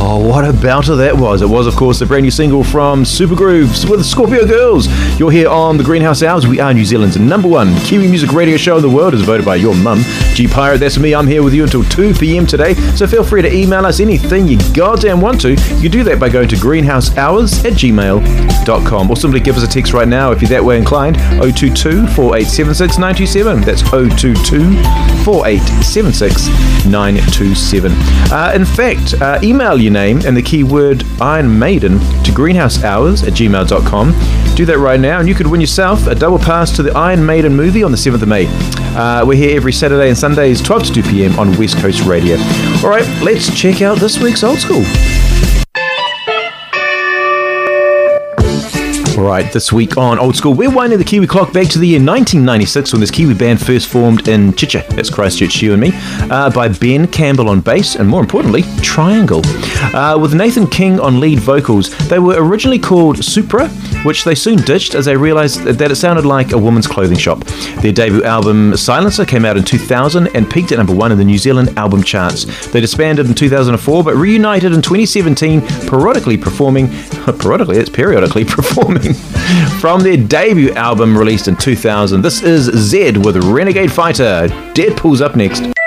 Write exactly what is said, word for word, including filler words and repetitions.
Oh, what a belter that was. It was, of course, the brand new single from Super Grooves with Scorpio Girls. You're here on the Greenhouse Hours. We are New Zealand's number one Kiwi music radio show in the world, as voted by your mum, G Pirate. That's me. I'm here with you until two p.m. today. So feel free to email us anything you goddamn want to. You can do that by going to greenhouse hours at gmail dot com, or simply give us a text right now if you're that way inclined. oh two two, four eight seven six, nine two seven. That's oh two two, four eight seven six, nine two seven. Uh, in fact, uh, email your name and the keyword Iron Maiden to greenhouse hours at gmail dot com. Do that right now and you could win yourself a double pass to the Iron Maiden movie on the seventh of May. Uh, we're here every Saturday and Sundays, twelve to two p.m. on West Coast Radio. Alright, let's check out this week's Old School. Alright, this week on Old School, we're winding the Kiwi clock back to the year nineteen ninety-six when this Kiwi band first formed in Chicha, that's Christchurch, you and me, uh, by Ben Campbell on bass and, more importantly, Triangle. Uh, with Nathan King on lead vocals, they were originally called Supra, which they soon ditched as they realised that it sounded like a woman's clothing shop. Their debut album, Silencer, came out in two thousand and peaked at number one in the New Zealand album charts. They disbanded in two thousand four, but reunited in twenty seventeen, periodically performing, periodically, it's periodically performing, from their debut album released in two thousand. This is Zed with Renegade Fighter. Deadpool's up next.